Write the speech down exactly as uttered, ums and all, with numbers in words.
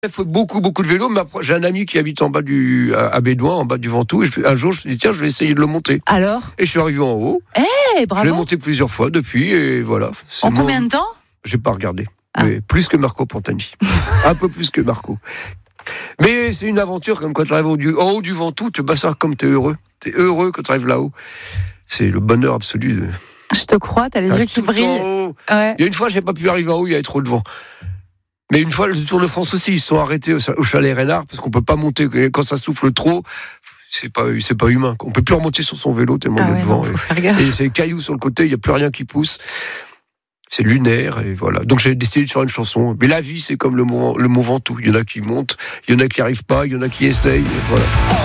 Il faut beaucoup, beaucoup de vélo, mais après, j'ai un ami qui habite en bas du, à, à Bédouin, en bas du Ventoux, et je, un jour, je me suis dit, tiens, je vais essayer de le monter. Alors ? Et je suis arrivé en haut. Eh, bravo. Je l'ai monté plusieurs fois depuis, et voilà. C'est En mon... combien de temps ? J'ai pas regardé. Ah. Mais plus que Marco Pantani. Un peu plus que Marco. Mais c'est une aventure, comme quand tu arrives au du, en haut du Ventoux, tu bah ça comme t'es heureux. T'es heureux quand tu arrives là-haut. C'est le bonheur absolu. De... Je te crois, t'as les yeux qui brillent. Ouais. Il y a une fois, j'ai pas pu arriver en haut, il y avait trop de vent. Mais une fois, le Tour de France aussi, ils se sont arrêtés au, au chalet Reynard, parce qu'on peut pas monter, quand ça souffle trop, c'est pas, c'est pas humain. On peut plus remonter sur son vélo tellement il Ah y a ouais, de non, vent. faut Et, faire gaffe. et c'est des cailloux sur le côté, il y a plus rien qui pousse. C'est lunaire, et voilà. Donc j'ai décidé de faire une chanson. Mais la vie, c'est comme le mont, le mont Ventoux. Il y en a qui montent, il y en a qui arrivent pas, il y en a qui essayent, et voilà.